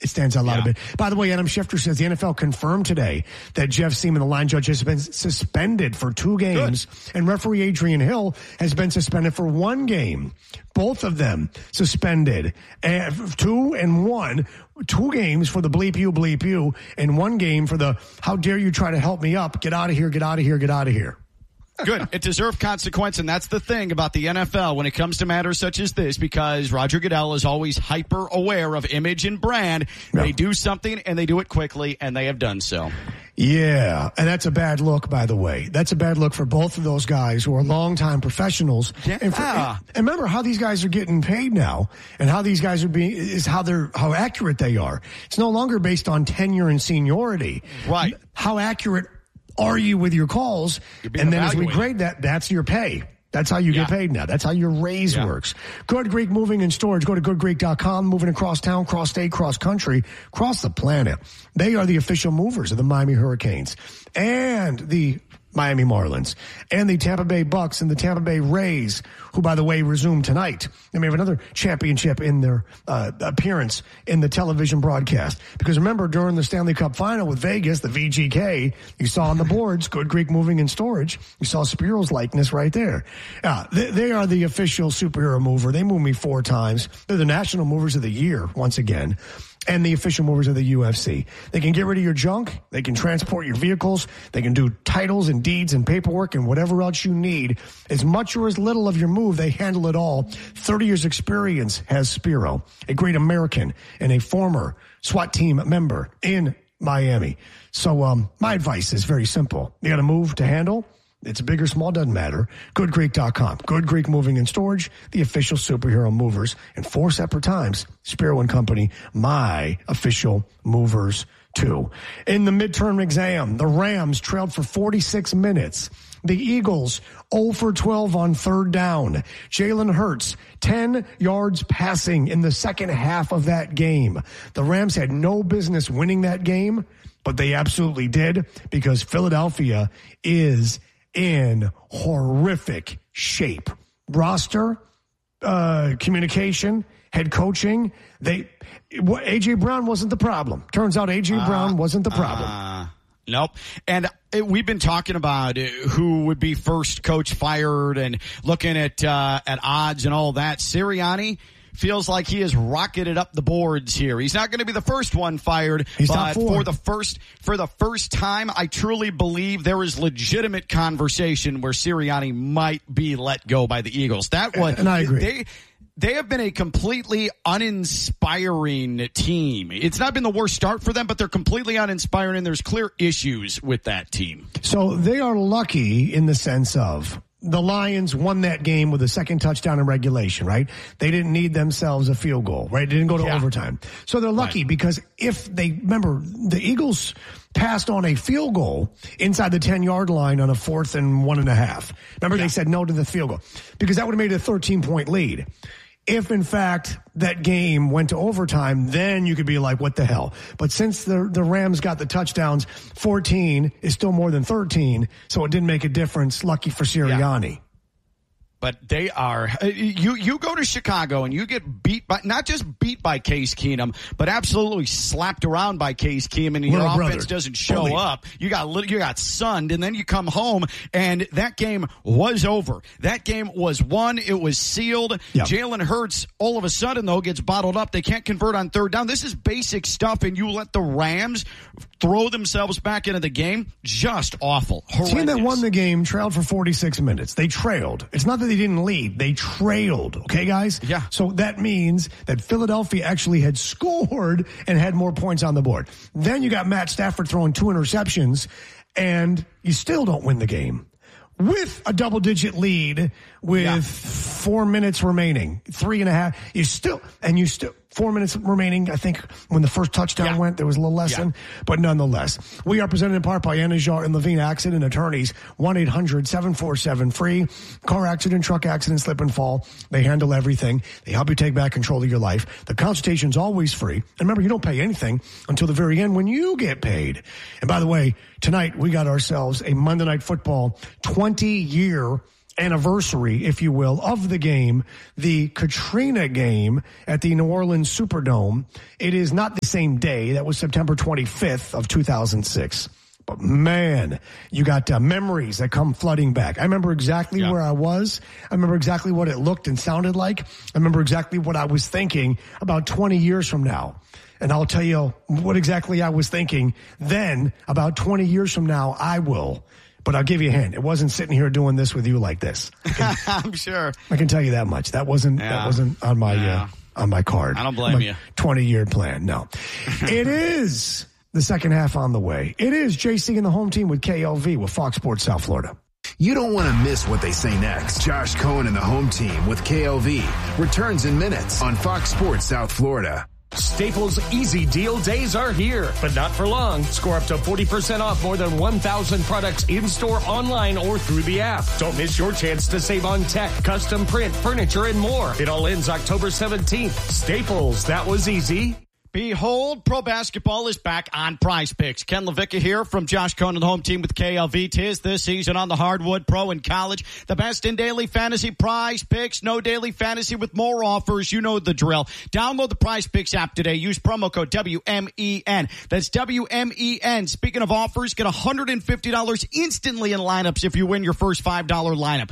It stands out a lot a bit. By the way, Adam Schefter says the NFL confirmed today that Jeff Seaman, the line judge, has been suspended for 2 games, and referee Adrian Hill has been suspended for 1 game. Both of them suspended. 2 and 1. 2 games for the bleep you, and 1 game for the how dare you try to help me up. Get out of here, get out of here, get out of here. Good. It deserved consequence, and that's the thing about the NFL when it comes to matters such as this, because Roger Goodell is always hyper aware of image and brand. Yeah. They do something, and they do it quickly, and they have done so. Yeah, and that's a bad look, by the way. That's a bad look for both of those guys who are longtime professionals. Yeah. And remember how these guys are getting paid now, and how these guys are how accurate they are. It's no longer based on tenure and seniority. Right. How accurate are you with your calls? And then as we grade that, that's your pay. That's how you get paid now. That's how your raise works. Good Greek Moving and Storage. Go to goodgreek.com. Moving across town, cross state, cross country, across the planet. They are the official movers of the Miami Hurricanes and the Miami Marlins and the Tampa Bay Bucks and the Tampa Bay Rays, who, by the way, resume tonight. They may have another championship in their appearance in the television broadcast. Because remember, during the Stanley Cup final with Vegas, the VGK, you saw on the boards, Good Greek Moving and Storage. You saw Spiro's likeness right there. They are the official superhero mover. They moved me 4 times. They're the National Movers of the Year, once again. And the official movers of the UFC. They can get rid of your junk. They can transport your vehicles. They can do titles and deeds and paperwork and whatever else you need. As much or as little of your move, they handle it all. 30 years experience has Spiro, a great American and a former SWAT team member in Miami. So my advice is very simple. You got to move to handle. It's big or small, doesn't matter. GoodGreek.com. Good Greek Moving and Storage, the official superhero movers. And 4 separate times, Spiro and Company, my official movers too. In the midterm exam, the Rams trailed for 46 minutes. The Eagles 0 for 12 on 3rd down. Jalen Hurts 10 yards passing in the second half of that game. The Rams had no business winning that game, but they absolutely did, because Philadelphia is in horrific shape. Roster, communication, head coaching. A.J. Brown wasn't the problem. Turns out A.J. Brown wasn't the problem. Nope. And we've been talking about who would be first coach fired and looking at odds and all that. Sirianni feels like he has rocketed up the boards here. He's not going to be the first one fired, but for the first time, I truly believe there is legitimate conversation where Sirianni might be let go by the Eagles. And I agree. They have been a completely uninspiring team. It's not been the worst start for them, but they're completely uninspiring, and there's clear issues with that team. So they are lucky in the sense of the Lions won that game with a second touchdown in regulation, right? They didn't need themselves a field goal, right? They didn't go to overtime. So they're lucky because if they, remember, the Eagles passed on a field goal inside the 10-yard line on a 4th and 1.5. Remember, they said no to the field goal because that would have made it a 13-point lead. If, in fact, that game went to overtime, then you could be like, what the hell? But since the Rams got the touchdowns, 14 is still more than 13, so it didn't make a difference. Lucky for Sirianni. But they are, you go to Chicago and you get beat by, not just beat by Case Keenum, but absolutely slapped around by Case Keenum, and your offense doesn't show up. You got sunned, and then you come home and that game was over. That game was won. It was sealed. Yep. Jalen Hurts all of a sudden though gets bottled up. They can't convert on 3rd down. This is basic stuff, and you let the Rams throw themselves back into the game. Just awful. Horrendous. The team that won the game trailed for 46 minutes. They trailed. It's not that they didn't lead. They trailed. Okay, guys? Yeah. So that means that Philadelphia actually had scored and had more points on the board. Then you got Matt Stafford throwing 2 interceptions, and you still don't win the game. With a double-digit lead with 4 minutes remaining, 3.5. You still 4 minutes remaining. I think when the first touchdown went, there was a little lesson, but nonetheless, we are presented in part by Anajar and Levine Accident Attorneys. 1-800-747-FREE. Car accident, truck accident, slip and fall. They handle everything. They help you take back control of your life. The consultation's always free. And remember, you don't pay anything until the very end when you get paid. And by the way, tonight we got ourselves a Monday Night Football 20-year anniversary, if you will, of the game, the Katrina game at the New Orleans Superdome. It is not the same day. That was September 25th of 2006. But man, you got memories that come flooding back. I remember exactly where I was. I remember exactly what it looked and sounded like. I remember exactly what I was thinking about 20 years from now. And I'll tell you what exactly I was thinking then. About 20 years from now, I will. But I'll give you a hint. It wasn't sitting here doing this with you like this. I'm sure. I can tell you that much. That wasn't on my card. I don't blame you. 20-year plan. No. It is the second half on the way. It is JC and the home team with KLV with Fox Sports South Florida. You don't want to miss what they say next. Josh Cohen and the home team with KLV returns in minutes on Fox Sports South Florida. Staples Easy Deal days are here, but not for long. Score up to 40% off more than 1,000 products in-store, online, or through the app. Don't miss your chance to save on tech, custom print, furniture, and more. It all ends October 17th. Staples, that was easy. Behold, pro basketball is back on Prize Picks. Ken LaVicka here from Josh Cohen and the home team with KLV. 'Tis this season on the hardwood, pro and college. The best in daily fantasy. Prize Picks. No daily fantasy with more offers. You know the drill. Download the Prize Picks app today. Use promo code WMEN. That's WMEN. Speaking of offers, get $150 instantly in lineups if you win your first $5 lineup.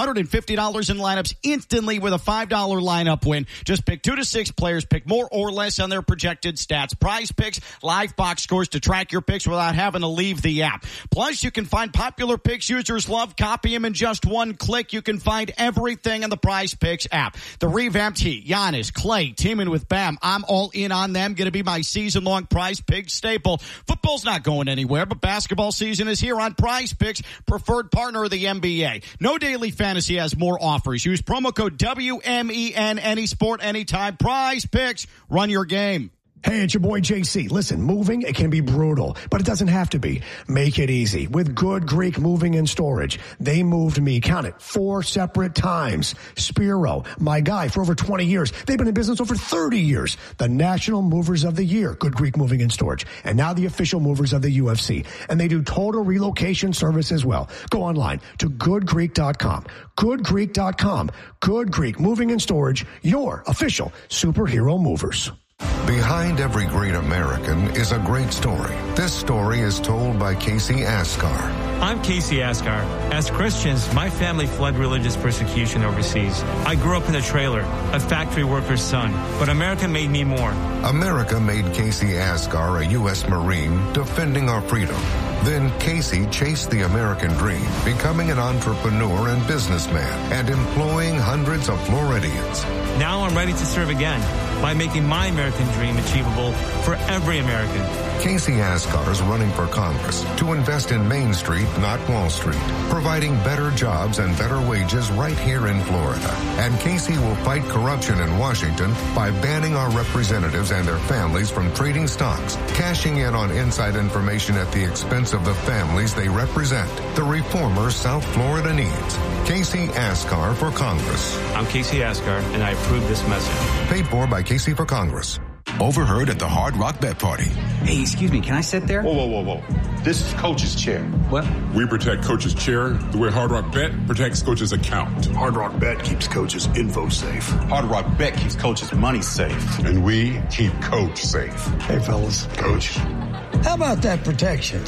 $150 in lineups instantly with a $5 lineup win. Just pick 2 to 6 players. Pick more or less on their projected stats. Prize Picks, live box scores to track your picks without having to leave the app. Plus, you can find popular picks users love, copy them in just one click. You can find everything in the Prize Picks app. The revamped Heat, Giannis, Clay, teaming with Bam. I'm all in on them. Going to be my season-long Prize Picks staple. Football's not going anywhere, but basketball season is here on Prize Picks, preferred partner of the NBA. No daily fantasy has more offers. Use promo code WMEN, any sport, anytime. Prize Picks, run your game. Hey, it's your boy JC. Listen, moving, it can be brutal, but it doesn't have to be. Make it easy with Good Greek Moving and Storage. They moved me, count it, 4 separate times. Spiro, my guy for over 20 years. They've been in business over 30 years. The National Movers of the Year, Good Greek Moving and Storage. And now the official movers of the UFC. And they do total relocation service as well. Go online to goodgreek.com. Goodgreek.com. Good Greek Moving and Storage, your official superhero movers. Behind every great American is a great story. This story is told by Casey Askar. I'm Casey Askar. As Christians, my family fled religious persecution overseas. I grew up in a trailer, a factory worker's son, but America made me more. America made Casey Askar a U.S. Marine defending our freedom. Then Casey chased the American dream, becoming an entrepreneur and businessman and employing hundreds of Floridians. Now I'm ready to serve again by making my American dream achievable for every American. Casey Askar is running for Congress to invest in Main Street, not Wall Street, providing better jobs and better wages right here in Florida. And Casey will fight corruption in Washington by banning our representatives and their families from trading stocks, cashing in on inside information at the expense of the families they represent. The reformer South Florida needs. Casey Askar for Congress. I'm Casey Askar, and I approve this message. Paid for by Casey for Congress. Overheard at the Hard Rock Bet Party. Hey, excuse me, can I sit there? Whoa. This is Coach's chair. What? We protect Coach's chair the way Hard Rock Bet protects Coach's account. Hard Rock Bet keeps Coach's info safe. Hard Rock Bet keeps Coach's money safe. And we keep Coach safe. Hey, fellas. Coach. How about that protection?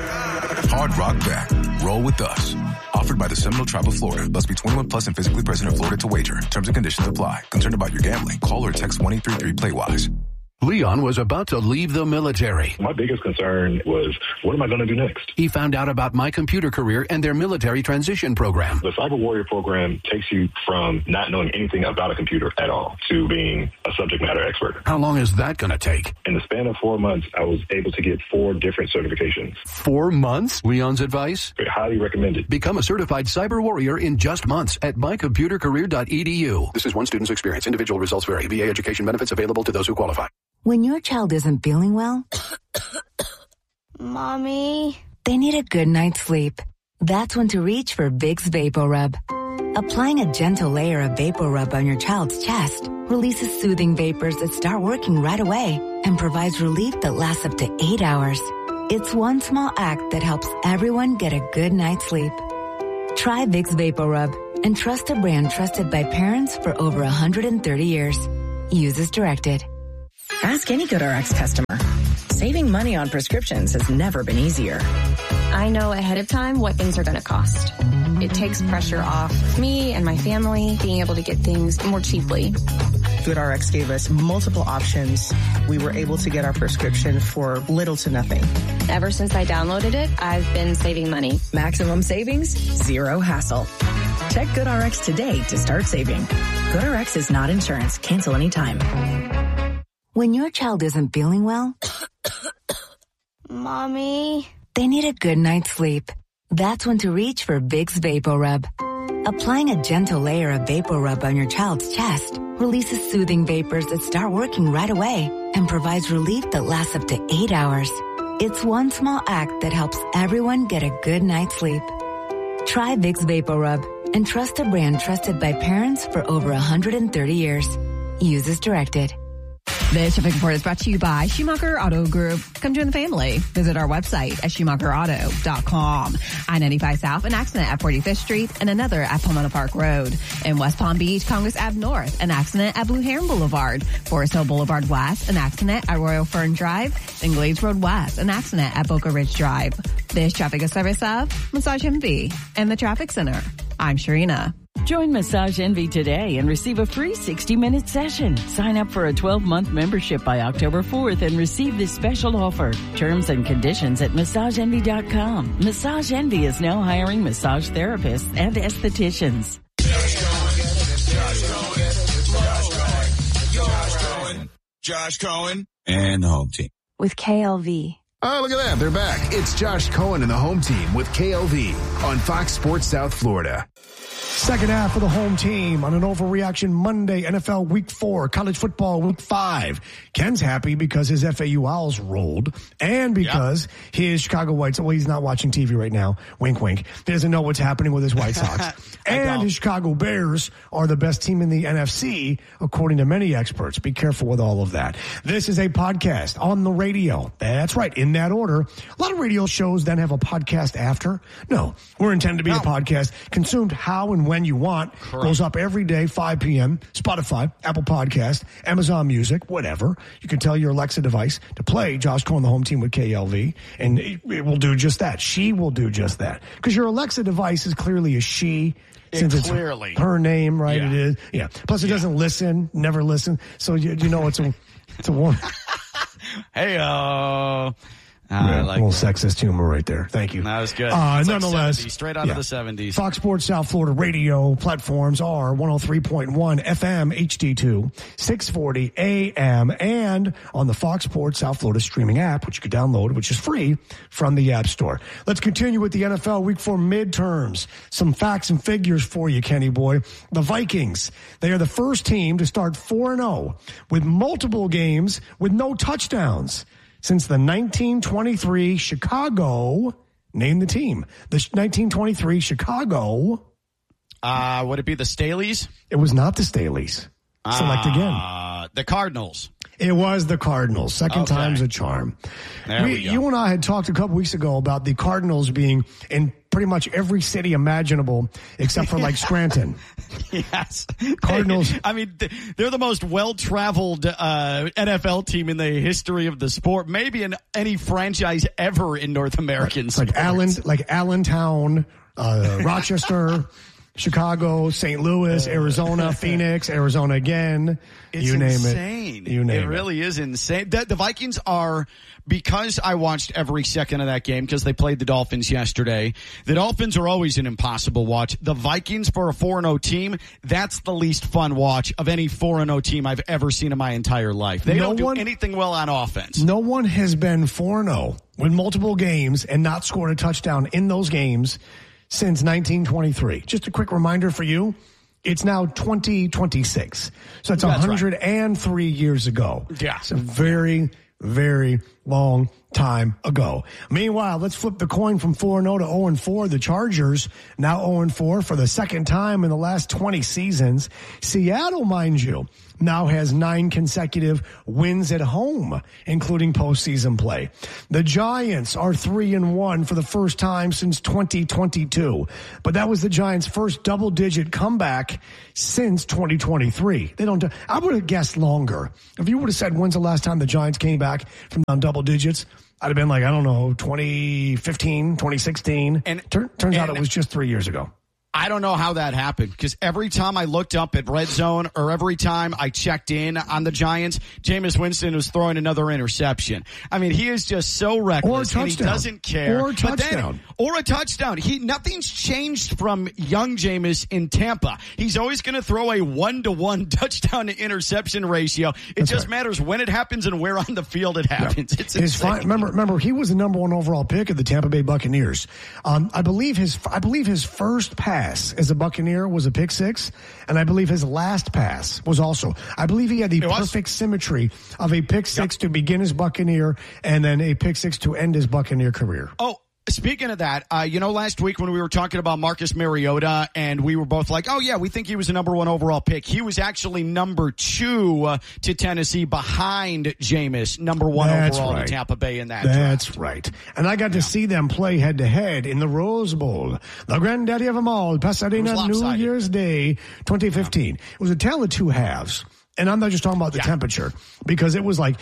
Hard Rock Bet. Roll with us. Offered by the Seminole Tribe of Florida. Must be 21 plus and physically present in Florida to wager. Terms and conditions apply. Concerned about your gambling? Call or text 1-833-PLAY-WISE. Leon was about to leave the military. My biggest concern was, what am I going to do next? He found out about My Computer Career and their military transition program. The Cyber Warrior program takes you from not knowing anything about a computer at all to being a subject matter expert. How long is that going to take? In the span of 4 months, I was able to get 4 different certifications. 4 months? Leon's advice? Highly recommended. Become a certified cyber warrior in just months at mycomputercareer.edu. This is one student's experience. Individual results vary. VA education benefits available to those who qualify. When your child isn't feeling well, Mommy, they need a good night's sleep. That's when to reach for Vicks VapoRub. Applying a gentle layer of VapoRub on your child's chest releases soothing vapors that start working right away and provides relief that lasts up to 8 hours. It's one small act that helps everyone get a good night's sleep. Try Vicks VapoRub. and trust a brand trusted by parents for over 130 years. Use as directed. Ask any GoodRx customer. Saving money on prescriptions has never been easier. I know ahead of time what things are going to cost. It takes pressure off me and my family being able to get things more cheaply. GoodRx gave us multiple options. We were able to get our prescription for little to nothing. Ever since I downloaded it, I've been saving money. Maximum savings, zero hassle. Check GoodRx today to start saving. GoodRx is not insurance. Cancel anytime. When your child isn't feeling well, Mommy, they need a good night's sleep. That's when to reach for Vicks VapoRub. Applying a gentle layer of VapoRub on your child's chest releases soothing vapors that start working right away and provides relief that lasts up to 8 hours. It's one small act that helps everyone get a good night's sleep. Try Vicks VapoRub and trust a brand trusted by parents for over 130 years. Use as directed. This traffic report is brought to you by Schumacher Auto Group. Come join the family. Visit our website at SchumacherAuto.com. I-95 South, an accident at 45th Street and another at Pomona Park Road. In West Palm Beach, Congress Ave North, an accident at Blue Heron Boulevard. Forest Hill Boulevard West, an accident at Royal Fern Drive. And Glades Road West, an accident at Boca Ridge Drive. This traffic is service of Massage Envy and the Traffic Center. I'm Sharina. Join Massage Envy today and receive a free 60-minute session. Sign up for a 12-month membership by October 4th and receive this special offer. Terms and conditions at MassageEnvy.com. Massage Envy is now hiring massage therapists and estheticians. Josh Cohen and the home team. With KLV. Oh, look at that. They're back. It's Josh Cohen and the home team with KLV on Fox Sports South Florida. Second half of the home team on an Overreaction Monday, NFL Week 4, college football Week 5. Ken's happy because his FAU Owls rolled and because his Chicago White Sox, well, he's not watching TV right now, wink, wink, he doesn't know what's happening with his White Sox. And his Chicago Bears are the best team in the NFC, according to many experts. Be careful with all of that. This is a podcast on the radio. That's right, in that order. A lot of radio shows then have a podcast after. No, we're intended to be a podcast consumed how and when you want. Correct. Goes up every day, 5 p.m. Spotify, Apple Podcast, Amazon Music, whatever. You can tell your Alexa device to play Josh Cohen, the home team with KLV, and it will do just that. She will do just that. Because your Alexa device is clearly a she. Since it's her name, right? Yeah. It is. Yeah. Plus, it doesn't listen, never listen. So, you know, it's a woman. Hey-oh. I like a little sexist humor right there. Thank you. That was good. Nonetheless, like 70s, straight out of the 70s. Fox Sports South Florida radio platforms are 103.1 FM HD2, 640 AM, and on the Fox Sports South Florida streaming app, which you can download, which is free from the App Store. Let's continue with the NFL Week 4 midterms. Some facts and figures for you, Kenny boy. The Vikings, they are the first team to start 4-0 with multiple games with no touchdowns since the 1923 Chicago, name the team. The 1923 Chicago. Would it be the Staleys? It was not the Staleys. Select again. The Cardinals. It was the Cardinals. Second time's a charm. There we go. You and I had talked a couple weeks ago about the Cardinals being in pretty much every city imaginable except for like Scranton. Yes. Cardinals. I mean, they're the most well-traveled NFL team in the history of the sport, maybe in any franchise ever in North American sports. Like Allentown, Rochester, Chicago, St. Louis, Arizona, Phoenix, Arizona again. It's you name insane. It. You name it. It really is insane. The Vikings are, because I watched every second of that game because they played the Dolphins yesterday. The Dolphins are always an impossible watch. The Vikings for a 4-0 team, that's the least fun watch of any 4-0 team I've ever seen in my entire life. They don't do anything well on offense. No one has been 4-0 with multiple games and not scored a touchdown in those games since 1923. Just a quick reminder for you, it's now 2026. So it's 103 years ago. Yeah. It's a very, very long time ago. Meanwhile, let's flip the coin from 4-0 to 0-4. The Chargers now 0-4 for the second time in the last 20 seasons. Seattle, mind you, now has 9 consecutive wins at home, including postseason play. The Giants are 3-1 for the first time since 2022. But that was the Giants' first double-digit comeback since 2023. I would have guessed longer. If you would have said, when's the last time the Giants came back from down double digits, I'd have been like, I don't know, 2015, 2016. And turns out it was just 3 years ago. I don't know how that happened, because every time I looked up at Red Zone or every time I checked in on the Giants, Jameis Winston was throwing another interception. I mean, he is just so reckless, and he doesn't care. Or a touchdown. Or a touchdown. Nothing's changed from young Jameis in Tampa. He's always going to throw a 1-to-1 touchdown to interception ratio. It just matters when it happens and where on the field it happens. Yeah. It's insane. Remember, he was the number 1 overall pick of the Tampa Bay Buccaneers. I believe his first pass as a Buccaneer was a pick 6, and I believe his last pass was also. I believe he had the perfect symmetry of a pick 6 to begin his Buccaneer and then a pick 6 to end his Buccaneer career. Oh, speaking of that, last week when we were talking about Marcus Mariota, and we were both like, oh, yeah, we think he was a number 1 overall pick. He was actually number 2 to Tennessee behind Jameis, number 1 overall to Tampa Bay in that draft. That's right. And I got to see them play head-to-head in the Rose Bowl, the granddaddy of them all, Pasadena, New Year's Day, 2015. It was a tale of two halves. And I'm not just talking about the temperature, because it was like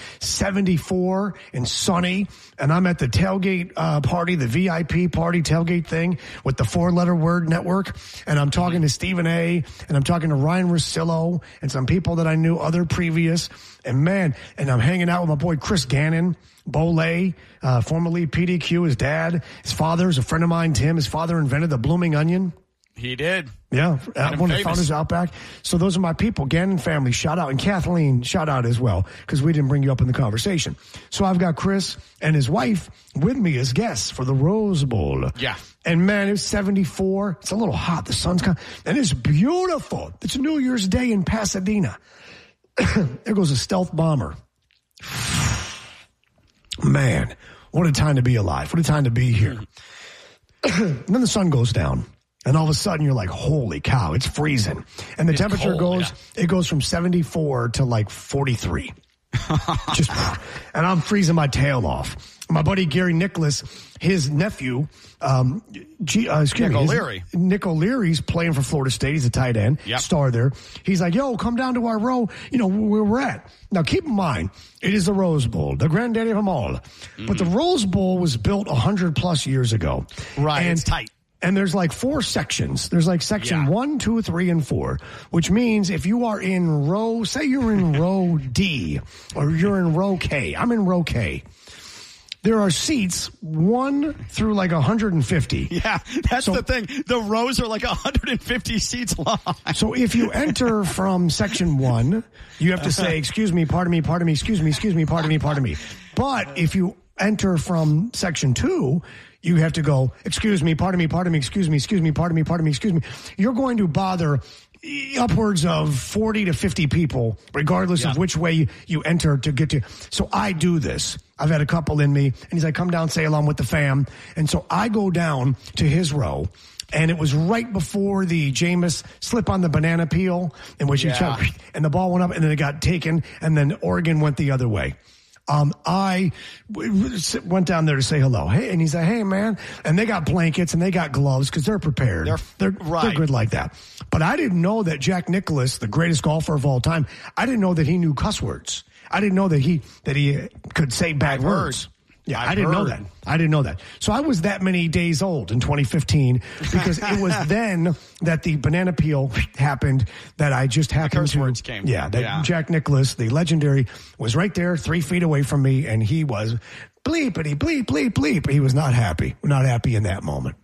74 and sunny, and I'm at the tailgate party, the VIP party tailgate thing with the 4-letter word network, and I'm talking to Stephen A., and I'm talking to Ryan Russillo, and some people that I knew other previous, and I'm hanging out with my boy Chris Gannon, Bolay, formerly PDQ, his dad. His father is a friend of mine, Tim. His father invented the blooming onion. He did. Yeah, one of the founders of Outback. So those are my people. Gannon family, shout out. And Kathleen, shout out as well, because we didn't bring you up in the conversation. So I've got Chris and his wife with me as guests for the Rose Bowl. Yeah. And man, it's 74. It's a little hot. The sun's coming. And it's beautiful. It's New Year's Day in Pasadena. There goes a stealth bomber. Man, what a time to be alive. What a time to be here. And then the sun goes down. And all of a sudden, you're like, holy cow, it's freezing. And the temperature goes from 74 to like 43. And I'm freezing my tail off. My buddy Gary Nicholas, his nephew, Nick O'Leary's playing for Florida State. He's a tight end, star there. He's like, yo, come down to our row, where we're at. Now, keep in mind, it is the Rose Bowl, the granddaddy of them all. Mm-hmm. But the Rose Bowl was built 100+ years ago. Right, and it's tight. And there's like 4 sections. There's like section 1, 2, 3, and 4, which means if you are in row, say you're in row D or you're in row K. I'm in row K. There are seats 1 through like 150. Yeah, that's the thing. The rows are like 150 seats long. So if you enter from section 1, you have to say, excuse me, pardon me, excuse me, pardon me. But if you enter from section 2, you have to go, excuse me, pardon me, excuse me, pardon me. You're going to bother upwards of 40 to 50 people, regardless of which way you enter to get to. So I do this. I've had a couple in me, and he's like, come down, say hello with the fam. And so I go down to his row, and it was right before the Jameis slip on the banana peel, in which he chucked, and the ball went up, and then it got taken, and then Oregon went the other way. I went down there to say hello. Hey, and he's like, hey, man. And they got blankets and they got gloves because they're prepared. They're good like that. But I didn't know that Jack Nicklaus, the greatest golfer of all time, I didn't know that he knew cuss words. I didn't know that he could say bad words. Yeah, I didn't know that. I didn't know that. So I was that many days old in 2015 because it was then that the banana peel happened that I just happened to. Words came. Yeah, Jack Nicklaus, the legendary, was right there 3 feet away from me, and he was bleepity, bleep, bleep, bleep. He was not happy. Not happy in that moment.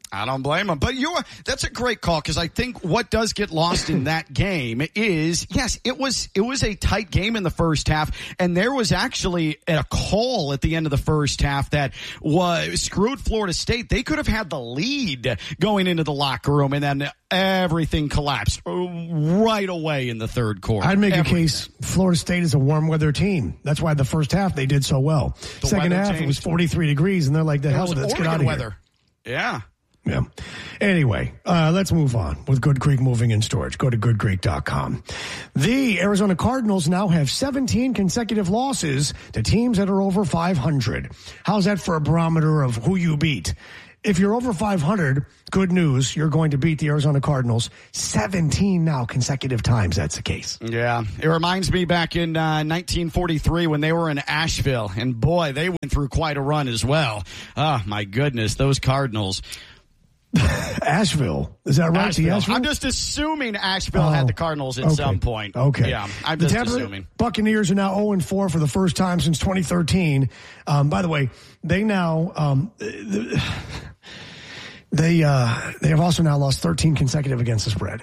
I don't blame him. But that's a great call, because I think what does get lost in that game is, yes, it was a tight game in the first half, and there was actually a call at the end of the first half that screwed Florida State. They could have had the lead going into the locker room, and then everything collapsed right away in the third quarter. I'd make a case Florida State is a warm weather team. That's why the first half they did so well. Second half it was 43 degrees, and they're like, the hell with it, let's get out of weather. Here. Yeah. Anyway, let's move on with Good Creek Moving and Storage. Go to goodcreek.com. The Arizona Cardinals now have 17 consecutive losses to teams that are over 500. How's that for a barometer of who you beat? If you're over 500, good news, you're going to beat the Arizona Cardinals 17 now consecutive times. That's the case. Yeah. It reminds me back in 1943 when they were in Asheville, and boy, they went through quite a run as well. Oh, my goodness, those Cardinals. Asheville. Is that right? Asheville. I'm just assuming Asheville had the Cardinals at some point. Okay. Yeah, I'm just assuming. Buccaneers are now 0-4 for the first time since 2013. By the way, they now they have also now lost 13 consecutive against the spread.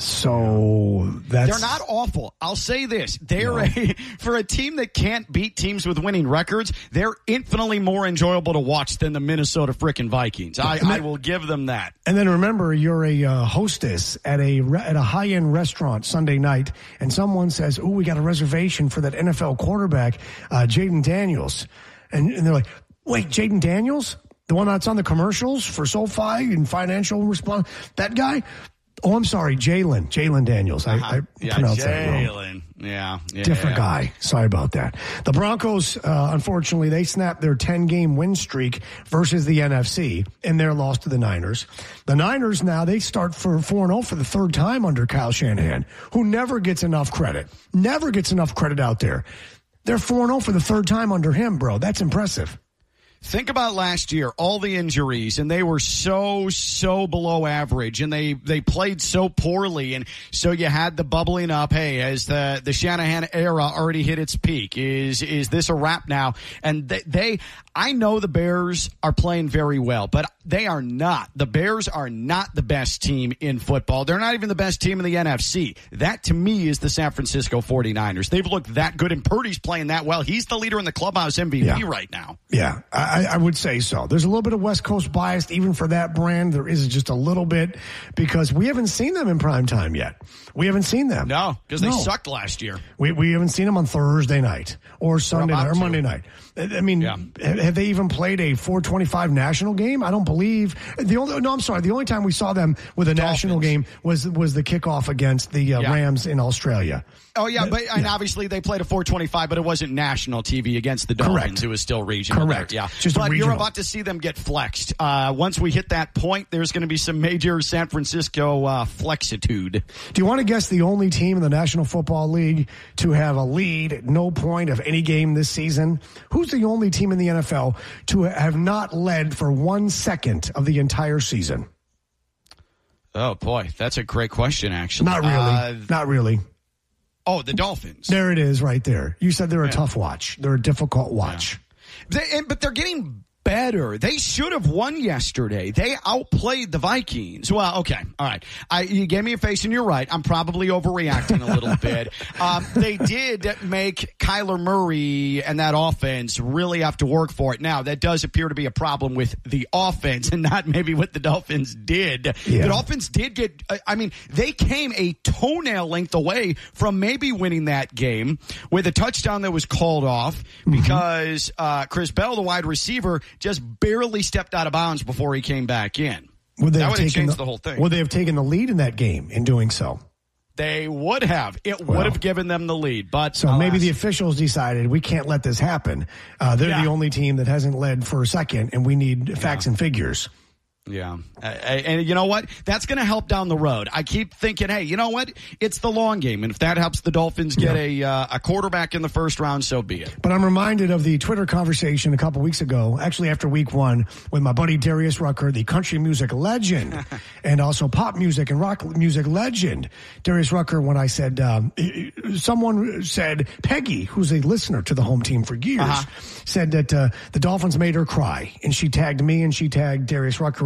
So they're not awful. I'll say this. They're for a team that can't beat teams with winning records, they're infinitely more enjoyable to watch than the Minnesota frickin' Vikings. I will give them that. And then remember, you're a hostess at a high-end restaurant Sunday night, and someone says, "Oh, we got a reservation for that NFL quarterback, Jayden Daniels." And they're like, "Wait, Jayden Daniels? The one that's on the commercials for SoFi and Financial Response? That guy?" Oh, I'm sorry, Jalen Daniels. I pronounced that wrong. Yeah. Different guy. Sorry about that. The Broncos, unfortunately, they snapped their 10-game win streak versus the NFC in their loss to the Niners. The Niners now, they start for 4-0 for the third time under Kyle Shanahan, who never gets enough credit. Never gets enough credit out there. They're 4-0 for the third time under him, bro. That's impressive. Think about last year, all the injuries, and they were so below average, and they played so poorly, and so you had the bubbling up, hey, has the Shanahan era already hit its peak? Is this a wrap now? And I know the Bears are playing very well, but they are not. The Bears are not the best team in football. They're not even the best team in the NFC. That, to me, is the San Francisco 49ers. They've looked that good, and Purdy's playing that well. He's the leader in the clubhouse MVP right now. Yeah, I would say so. There's a little bit of West Coast bias even for that brand. There is just a little bit because we haven't seen them in prime time yet. We haven't seen them. No, because they sucked last year. We haven't seen them on Thursday night or Sunday night or Monday night. I mean, have they even played a 425 national game? I don't believe. The only time we saw them with a national game was the kickoff against the Rams in Australia. Oh, yeah, and obviously they played a 425, but it wasn't national TV against the Dolphins. Correct. It was still regional. Correct. Yeah. But you're about to see them get flexed. Once we hit that point, there's going to be some major San Francisco flexitude. Do you want to guess the only team in the National Football League to have a lead at no point of any game this season? Who's the only team in the NFL to have not led for 1 second of the entire season? Oh, boy, that's a great question, actually. Not really. Oh, the Dolphins. There it is right there. You said they're a tough watch. They're a difficult watch. Yeah. But they're getting better. They should have won yesterday. They outplayed the Vikings. Well, okay. All right. You gave me a face and you're right. I'm probably overreacting a little bit. They did make Kyler Murray and that offense really have to work for it. Now, that does appear to be a problem with the offense and not maybe what the Dolphins did. Yeah. The Dolphins did get, they came a toenail length away from maybe winning that game with a touchdown that was called off because Chris Bell, the wide receiver, just barely stepped out of bounds before he came back in. That would have changed the whole thing. Would they have taken the lead in that game in doing so? They would have. It would have given them the lead. But so maybe the officials decided we can't let this happen. They're the only team that hasn't led for a second, and we need facts and figures. Yeah. And you know what? That's going to help down the road. I keep thinking, hey, you know what? It's the long game. And if that helps the Dolphins get a quarterback in the first round, so be it. But I'm reminded of the Twitter conversation a couple weeks ago, actually after week 1, with my buddy Darius Rucker, the country music legend, and also pop music and rock music legend. Darius Rucker, when I said, someone said, Peggy, who's a listener to the home team for years, said that the Dolphins made her cry. And she tagged me and she tagged Darius Rucker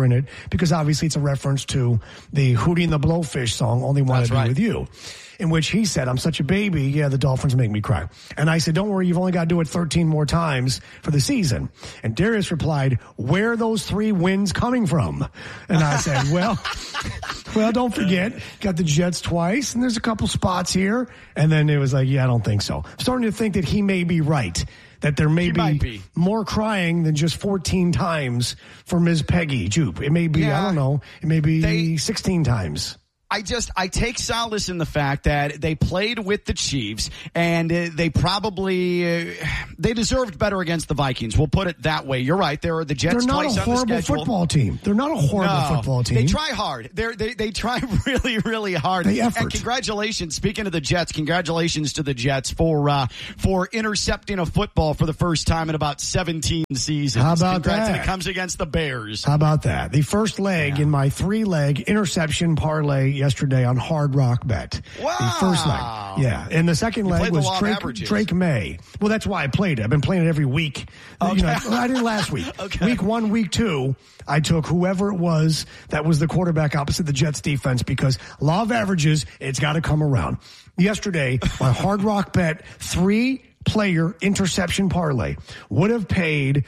in it because obviously it's a reference to the Hootie and the Blowfish song, Only Want to Be With You, in which he said, I'm such a baby. Yeah, the Dolphins make me cry. And I said, don't worry, you've only got to do it 13 more times for the season. And Darius replied, where are those 3 wins coming from? And I said, well, don't forget, got the Jets twice, and there's a couple spots here. And then it was like, yeah, I don't think so. I'm starting to think that he may be right, that there may be more crying than just 14 times for Ms. Peggy Jupe. It may be, I don't know, it may be 16 times. I take solace in the fact that they played with the Chiefs and they probably they deserved better against the Vikings. We'll put it that way. You're right. There are the Jets twice on the schedule. They're not a horrible football team. They're not a horrible football team. They try hard. They try really, really hard. They effort. And congratulations. Speaking of the Jets, congratulations to the Jets for intercepting a football for the first time in about 17 seasons. How about that? And it comes against the Bears. How about that? The first leg in my 3-leg interception parlay yesterday on Hard Rock Bet. Wow. The first leg. Yeah. And the second leg was Drake May. Well, that's why I played it. I've been playing it every week. Okay. I didn't last week. Okay. Week 1, week 2, I took whoever it was that was the quarterback opposite the Jets defense because law of averages, it's got to come around. Yesterday, my Hard Rock Bet 3-player interception parlay would have paid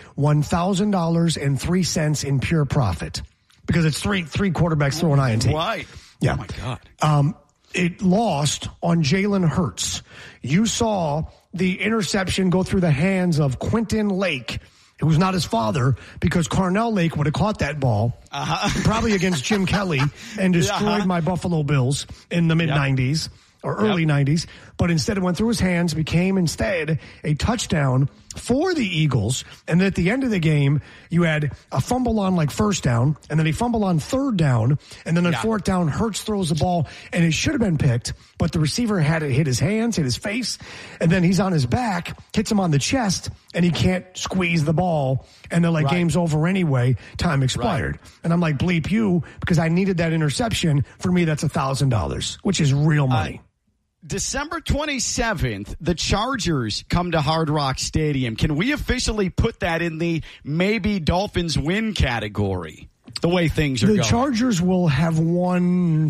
$1,000.03 in pure profit because it's three quarterbacks throwing INT. Right. Yeah. Oh, my God. It lost on Jalen Hurts. You saw the interception go through the hands of Quentin Lake. It was not his father because Carnell Lake would have caught that ball probably against Jim Kelly and destroyed my Buffalo Bills in the mid-90s or early 90s. But instead it went through his hands, became instead a touchdown for the Eagles. And then at the end of the game, you had a fumble on like first down, and then a fumble on third down, and then on fourth down, Hurts throws the ball, and it should have been picked, but the receiver had it hit his hands, hit his face, and then he's on his back, hits him on the chest, and he can't squeeze the ball, and they're like, game's over anyway, time expired. Right. And I'm like, bleep you, because I needed that interception. For me, that's $1,000, which is real money. December 27th, the Chargers come to Hard Rock Stadium. Can we officially put that in the maybe Dolphins win category? The way things are going. The Chargers will have won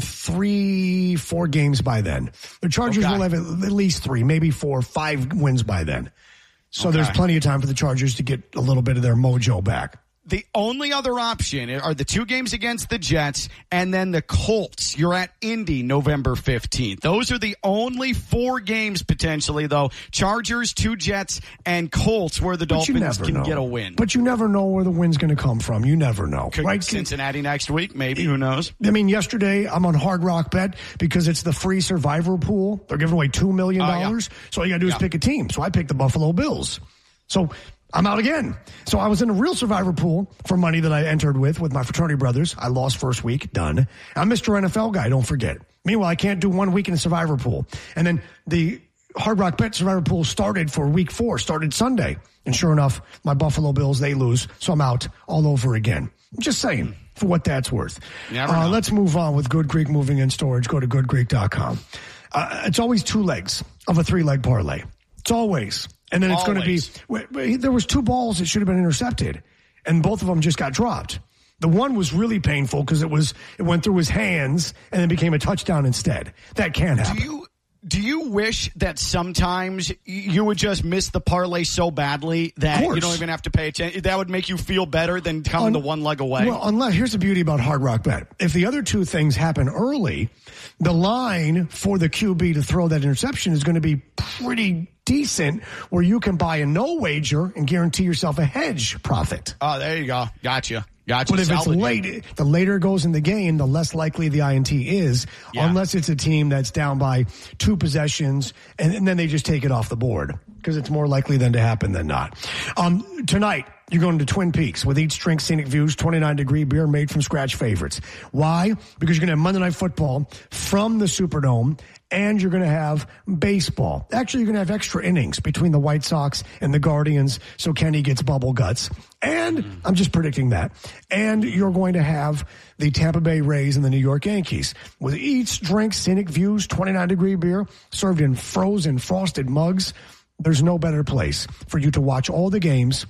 3-4 games by then. The Chargers will have at least 3, maybe 4, 5 wins by then. So there's plenty of time for the Chargers to get a little bit of their mojo back. The only other option are the 2 games against the Jets and then the Colts. You're at Indy November 15th. Those are the only 4 games potentially, though. Chargers, 2 Jets, and Colts where the Dolphins can get a win. But you never know where the win's going to come from. You never know. Right? Cincinnati next week, maybe. Who knows? I mean, yesterday I'm on Hard Rock Bet because it's the free survivor pool. They're giving away $2 million. So all you got to do is pick a team. So I picked the Buffalo Bills. So I'm out again. So I was in a real survivor pool for money that I entered with my fraternity brothers. I lost first week. Done. I'm Mr. NFL guy. Don't forget. Meanwhile, I can't do 1 week in a survivor pool. And then the Hard Rock Bet survivor pool started for week 4, started Sunday. And sure enough, my Buffalo Bills, they lose. So I'm out all over again. I'm just saying for what that's worth. Let's move on with Good Greek Moving and Storage. Go to goodgreek.com. It's always 2 legs of a 3-leg parlay. It's always. And then it's going to be, there was 2 balls that should have been intercepted, and both of them just got dropped. The one was really painful because it went through his hands and then became a touchdown instead. That can't happen. Do you wish that sometimes you would just miss the parlay so badly that you don't even have to pay attention? That would make you feel better than coming the 1 leg away? Well, here's the beauty about Hard Rock Bet. If the other 2 things happen early, the line for the QB to throw that interception is going to be pretty decent, where you can buy a no wager and guarantee yourself a hedge profit. Oh, there you go. Gotcha. But if it's late, the later it goes in the game, the less likely the INT is, unless it's a team that's down by 2 possessions, and then they just take it off the board, because it's more likely than to happen than not. Tonight, you're going to Twin Peaks with Eats, Drink, Scenic Views, 29-degree beer made from scratch favorites. Why? Because you're going to have Monday Night Football from the Superdome, and you're going to have baseball. Actually, you're going to have extra innings between the White Sox and the Guardians, so Kenny gets bubble guts. And I'm just predicting that. And you're going to have the Tampa Bay Rays and the New York Yankees with Eats, Drink, Scenic Views, 29-degree beer served in frozen frosted mugs. There's no better place for you to watch all the games,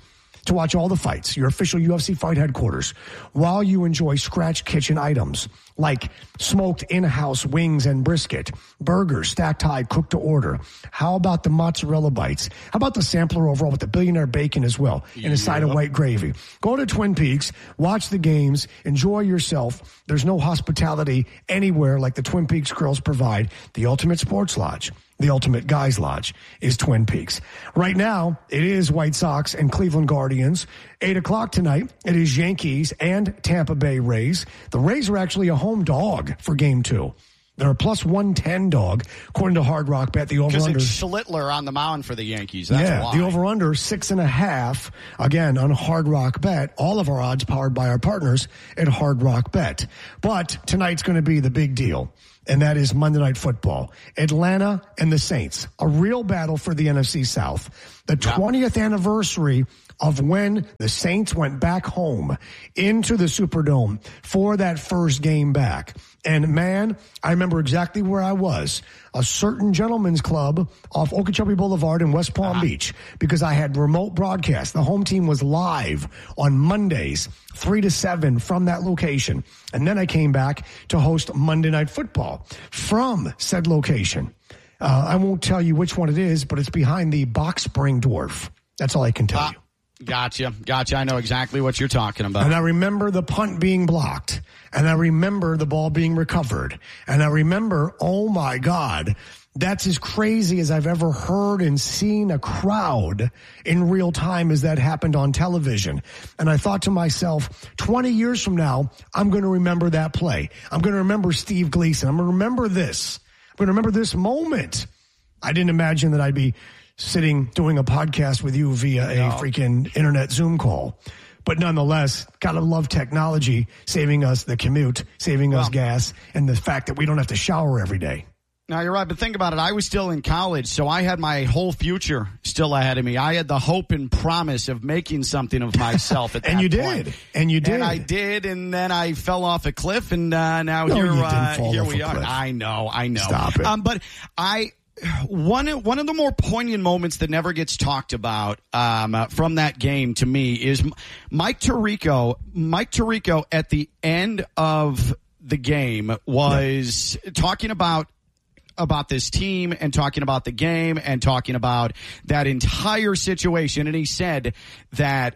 to watch all the fights, your official UFC Fight headquarters, while you enjoy scratch kitchen items like smoked in-house wings and brisket, burgers stacked high, cooked to order. How about the mozzarella bites? How about the sampler overall with the billionaire bacon as well, and a side of white gravy? Go to Twin Peaks, watch the games, enjoy yourself. There's no hospitality anywhere like the Twin Peaks Grills provide. The ultimate sports lodge, the ultimate guys lodge is Twin Peaks. Right now, it is White Sox and Cleveland Guardians. 8 o'clock tonight, it is Yankees and Tampa Bay Rays. The Rays are actually a home dog for Game 2. They're a plus 110 dog, according to Hard Rock Bet. The over-under. Because it's Schlittler on the mound for the Yankees. That's why. The over-under, 6.5. Again, on Hard Rock Bet. All of our odds powered by our partners at Hard Rock Bet. But tonight's going to be the big deal, and that is Monday Night Football. Atlanta and the Saints. A real battle for the NFC South. The 20th anniversary of when the Saints went back home into the Superdome for that first game back. And man, I remember exactly where I was. A certain gentleman's club off Okeechobee Boulevard in West Palm Beach, because I had remote broadcast. The home team was live on Mondays, 3 to 7 from that location. And then I came back to host Monday Night Football from said location. I won't tell you which one it is, but it's behind the Box Spring Dwarf. That's all I can tell you. Gotcha. I know exactly what you're talking about. And I remember the punt being blocked. And I remember the ball being recovered. And I remember, oh my God, that's as crazy as I've ever heard and seen a crowd in real time as that happened on television. And I thought to myself, 20 years from now, I'm going to remember that play. I'm going to remember Steve Gleason. I'm going to remember this. I'm going to remember this moment. I didn't imagine that I'd be sitting doing a podcast with you via a freaking internet Zoom call. But nonetheless, gotta love technology, saving us the commute, saving us gas, and the fact that we don't have to shower every day. Now, you're right, but think about it. I was still in college, so I had my whole future still ahead of me. I had the hope and promise of making something of myself at that and you point. Did. And you did. And I did, and then I fell off a cliff, and now here we are. I know. Stop it. But one of the more poignant moments that never gets talked about from that game to me is Mike Tirico. Mike Tirico at the end of the game was talking about this team and talking about the game and talking about that entire situation. And he said that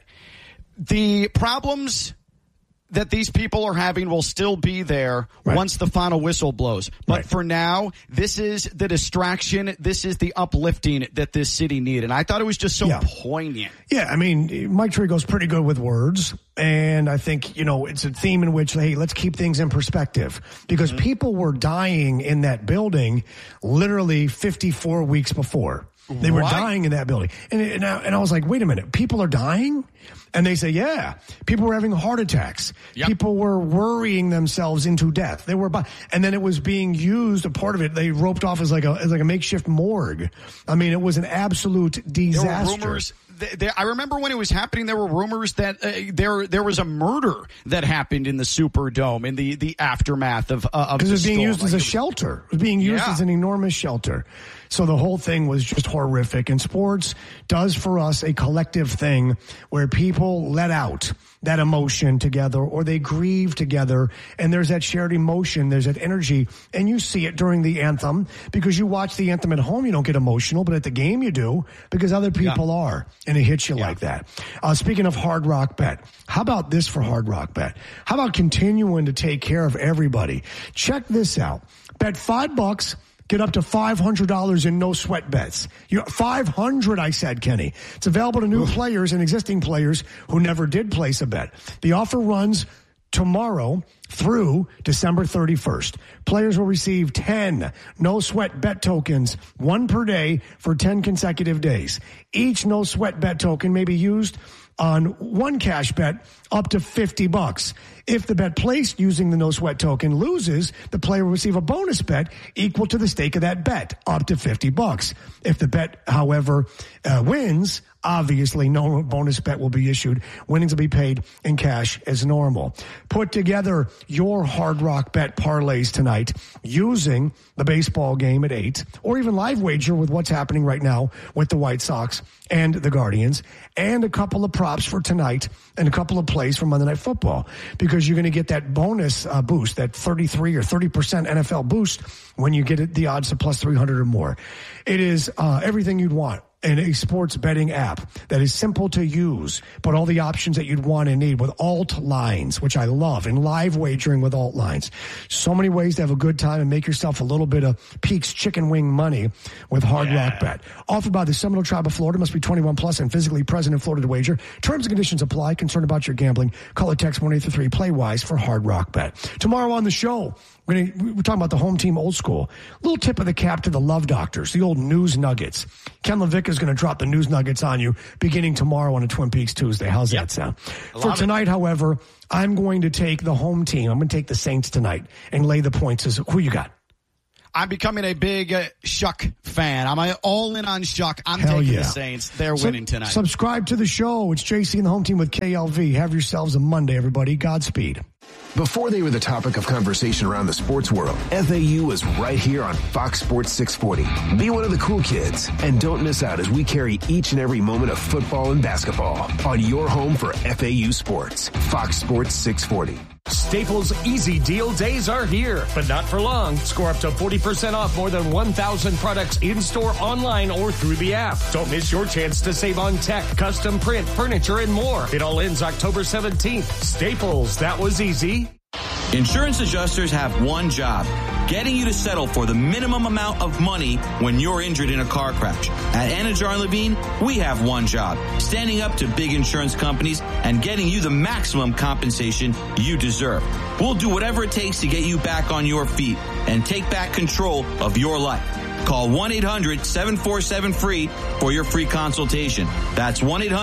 the problems that these people are having will still be there once the final whistle blows. But for now, this is the distraction. This is the uplifting that this city needed. And I thought it was just so poignant. Yeah, I mean, Mike Tirico's pretty good with words. And I think, it's a theme in which, hey, let's keep things in perspective. Because people were dying in that building literally 54 weeks before. They were dying in that building. And I was like, wait a minute, people are dying? And they say, yeah, people were having heart attacks. Yep. People were worrying themselves into death. And then it was being used, a part of it, they roped off as like a makeshift morgue. I mean, it was an absolute disaster. There were rumors. I remember when it was happening, there were rumors that there was a murder that happened in the Superdome in the aftermath of because it was being used as a shelter. It was being used as an enormous shelter. So the whole thing was just horrific. And sports does for us a collective thing where people let out that emotion together, or they grieve together, and there's that shared emotion, there's that energy, and you see it during the anthem, because you watch the anthem at home, you don't get emotional, but at the game you do, because other people are, and it hits you like that. Speaking of Hard Rock Bet, how about this for Hard Rock Bet? How about continuing to take care of everybody? Check this out. Bet $5, get up to $500 in no sweat bets. $500, I said, Kenny. It's available to new players and existing players who never did place a bet. The offer runs tomorrow through December 31st. Players will receive 10 no sweat bet tokens, one per day for 10 consecutive days. Each no sweat bet token may be used on one cash bet up to $50. If the bet placed using the no sweat token loses, the player will receive a bonus bet equal to the stake of that bet, up to $50. If the bet, however, wins, Obviously, no bonus bet will be issued. Winnings will be paid in cash as normal. Put together your Hard Rock Bet parlays tonight using the baseball game at 8, or even live wager with what's happening right now with the White Sox and the Guardians, and a couple of props for tonight and a couple of plays for Monday Night Football, because you're going to get that bonus boost, that 33 or 30% NFL boost when you get the odds to plus 300 or more. It is everything you'd want in a sports betting app that is simple to use, but all the options that you'd want and need with alt lines, which I love, and live wagering with alt lines. So many ways to have a good time and make yourself a little bit of Peaks chicken wing money with Hard Rock Bet. Offered by the Seminole Tribe of Florida. Must be 21 plus and physically present in Florida to wager. Terms and conditions apply. Concerned about your gambling? Call or text 1-833 play wise for Hard Rock Bet. Tomorrow on the show, we're talking about the home team old school. Little tip of the cap to the Love Doctors, the old news nuggets. Ken Levick is going to drop the news nuggets on you beginning tomorrow on a Twin Peaks Tuesday. How's that sound? For tonight, however, I'm going to take the home team. I'm going to take the Saints tonight and lay the points. Who you got? I'm becoming a big Shuck fan. I'm all in on Shuck. I'm taking the Saints. They're winning tonight. Subscribe to the show. It's JC and the home team with KLV. Have yourselves a Monday, everybody. Godspeed. Before they were the topic of conversation around the sports world, FAU was right here on Fox Sports 640. Be one of the cool kids, and don't miss out as we carry each and every moment of football and basketball on your home for FAU sports. Fox Sports 640. Staples Easy Deal days are here, but not for long. Score up to 40% off more than 1,000 products in-store, online, or through the app. Don't miss your chance to save on tech, custom print, furniture, and more. It all ends October 17th. Staples, that was easy. Insurance adjusters have one job: getting you to settle for the minimum amount of money when you're injured in a car crash. At Anajar & Levine, we have one job: standing up to big insurance companies and getting you the maximum compensation you deserve. We'll do whatever it takes to get you back on your feet and take back control of your life. Call 1-800-747-FREE for your free consultation. That's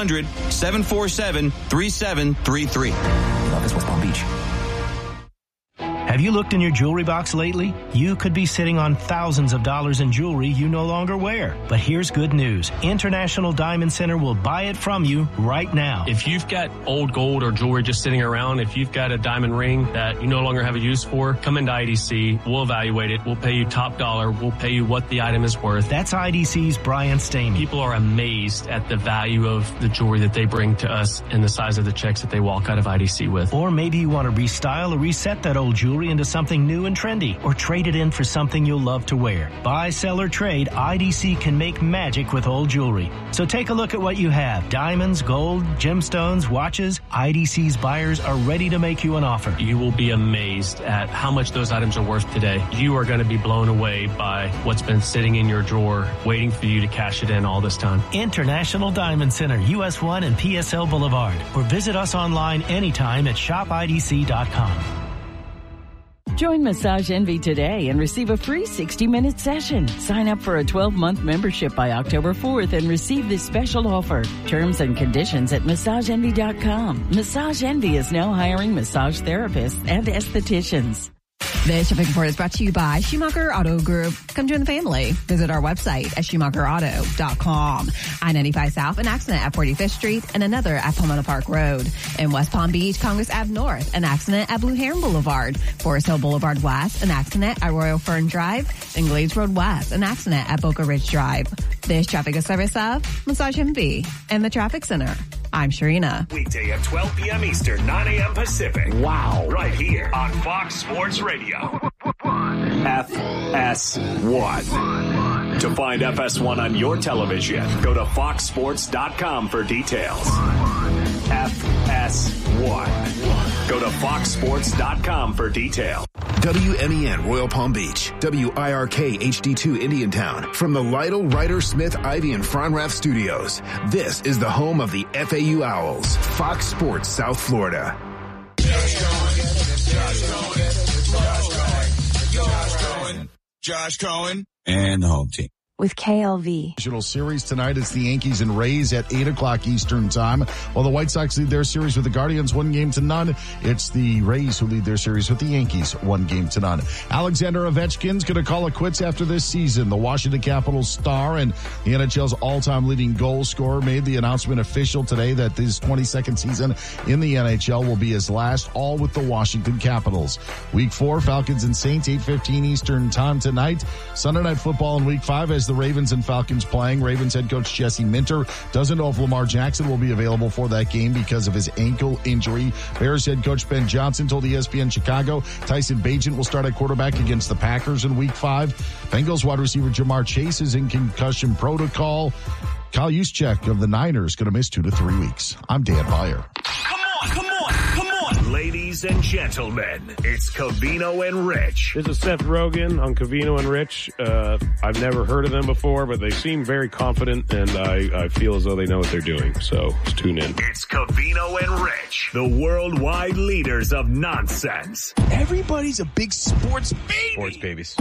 1-800-747-3733. Office, West Palm Beach. Have you looked in your jewelry box lately? You could be sitting on thousands of dollars in jewelry you no longer wear. But here's good news. International Diamond Center will buy it from you right now. If you've got old gold or jewelry just sitting around, if you've got a diamond ring that you no longer have a use for, come into IDC. We'll evaluate it. We'll pay you top dollar. We'll pay you what the item is worth. That's IDC's Brian Stamey. People are amazed at the value of the jewelry that they bring to us and the size of the checks that they walk out of IDC with. Or maybe you want to restyle or reset that old jewelry into something new and trendy, or trade it in for something you'll love to wear. Buy, sell, or trade, IDC can make magic with old jewelry. So take a look at what you have. Diamonds, gold, gemstones, watches. IDC's buyers are ready to make you an offer. You will be amazed at how much those items are worth today. You are going to be blown away by what's been sitting in your drawer, waiting for you to cash it in all this time. International Diamond Center, US 1 and PSL Boulevard. Or visit us online anytime at shopidc.com. Join Massage Envy today and receive a free 60-minute session. Sign up for a 12-month membership by October 4th and receive this special offer. Terms and conditions at MassageEnvy.com. Massage Envy is now hiring massage therapists and estheticians. This shipping report is brought to you by Schumacher Auto Group. Come join the family. Visit our website at SchumacherAuto.com. I-95 South, an accident at 45th Street, and another at Pomona Park Road. In West Palm Beach, Congress Ave North, an accident at Blue Heron Boulevard. Forest Hill Boulevard West, an accident at Royal Fern Drive. And Glades Road West, an accident at Boca Ridge Drive. This traffic is service of Massage Envy and the Traffic Center. I'm Sharina. Weekday at 12 p.m. Eastern, 9 a.m. Pacific. Wow. Right here on Fox Sports Radio. FS1. To find FS1 on your television, go to foxsports.com for details. FS1. Go to foxsports.com for details. WMEN Royal Palm Beach, WIRK HD2 Indiantown. From the Lytle, Ryder, Smith, Ivy, and Fronrath Studios, this is the home of the FAU Owls, Fox Sports South Florida. Josh Cohen and the home team. with KLV. Divisional series tonight, it's the Yankees and Rays at 8 o'clock Eastern time. While the White Sox lead their series with the Guardians 1-0. It's the Rays who lead their series with the Yankees 1-0. Alexander Ovechkin's going to call it quits after this season. The Washington Capitals star and the NHL's all-time leading goal scorer made the announcement official today that his 22nd season in the NHL will be his last, all with the Washington Capitals. Week 4, Falcons and Saints, 8:15 Eastern time tonight. Sunday Night Football in Week 5 as the Ravens and Falcons playing. Ravens head coach Jesse Minter doesn't know if Lamar Jackson will be available for that game because of his ankle injury. Bears head coach Ben Johnson told ESPN Chicago Tyson Bagent will start at quarterback against the Packers in Week 5. Bengals wide receiver Jamar Chase is in concussion protocol. Kyle Juszczyk of the Niners going to miss 2 to 3 weeks. I'm Dan Beyer. Come on. Ladies and gentlemen, it's Covino and Rich. This is Seth Rogen on Covino and Rich. I've never heard of them before, but they seem very confident, and I feel as though they know what they're doing. So just tune in. It's Covino and Rich, the worldwide leaders of nonsense. Everybody's a big sports baby. Sports babies.